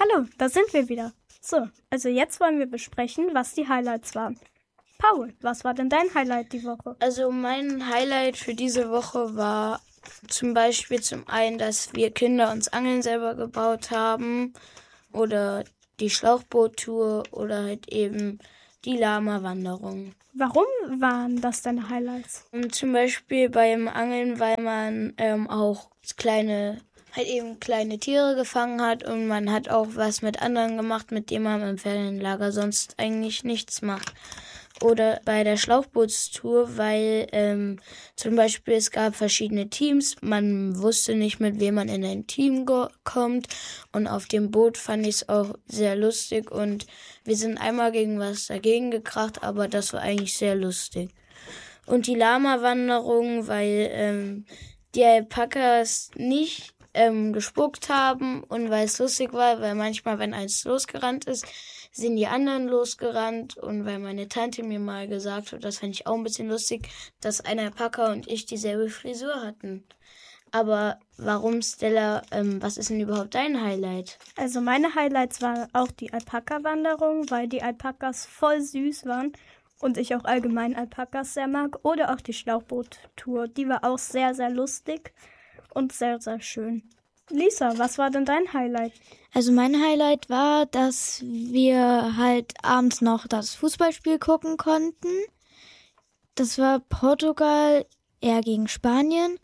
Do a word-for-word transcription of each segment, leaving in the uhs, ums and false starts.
Hallo, da sind wir wieder. So, also jetzt wollen wir besprechen, was die Highlights waren. Paul, was war denn dein Highlight die Woche? Also mein Highlight für diese Woche war zum Beispiel zum einen, dass wir Kinder uns Angeln selber gebaut haben oder die Schlauchboottour oder halt eben die Lama-Wanderung. Warum waren das deine Highlights? Und zum Beispiel beim Angeln, weil man ähm, auch kleine, halt eben kleine Tiere gefangen hat und man hat auch was mit anderen gemacht, mit dem man im Ferienlager sonst eigentlich nichts macht. Oder bei der Schlauchbootstour, weil ähm, zum Beispiel es gab verschiedene Teams, man wusste nicht, mit wem man in ein Team go- kommt und auf dem Boot fand ich es auch sehr lustig und wir sind einmal gegen was dagegen gekracht, aber das war eigentlich sehr lustig. Und die Lama-Wanderung, weil ähm, die Alpakas nicht ähm, gespuckt haben und weil es lustig war, weil manchmal, wenn eins losgerannt ist, sind die anderen losgerannt und weil meine Tante mir mal gesagt hat, das fand ich auch ein bisschen lustig, dass ein Alpaka und ich dieselbe Frisur hatten. Aber warum, Stella, ähm, was ist denn überhaupt dein Highlight? Also meine Highlights waren auch die Alpaka-Wanderung, weil die Alpakas voll süß waren und ich auch allgemein Alpakas sehr mag. Oder auch die Schlauchboot-Tour, die war auch sehr, sehr lustig und sehr, sehr schön. Lisa, was war denn dein Highlight? Also mein Highlight war, dass wir halt abends noch das Fußballspiel gucken konnten. Das war Portugal eher gegen Spanien.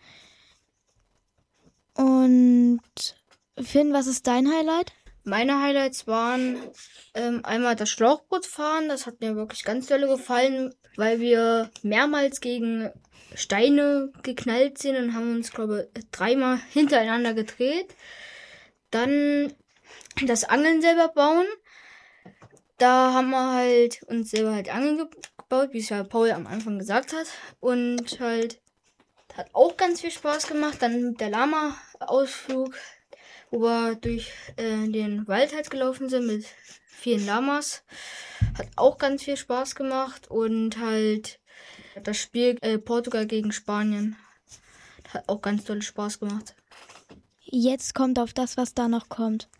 Und Finn, was ist dein Highlight? Meine Highlights waren ähm, einmal das Schlauchbootfahren. Das hat mir wirklich ganz doll gefallen, weil wir mehrmals gegen Steine geknallt sind und haben uns, glaube ich, dreimal hintereinander gedreht. Dann das Angeln selber bauen. Da haben wir halt uns selber halt Angeln gebaut, wie es ja Paul am Anfang gesagt hat. Und halt hat auch ganz viel Spaß gemacht. Dann der Lama-Ausflug, wo wir durch äh, den Wald halt gelaufen sind mit vielen Lamas. Hat auch ganz viel Spaß gemacht. Und halt das Spiel äh, Portugal gegen Spanien hat auch ganz toll Spaß gemacht. Jetzt kommt auf das, was da noch kommt.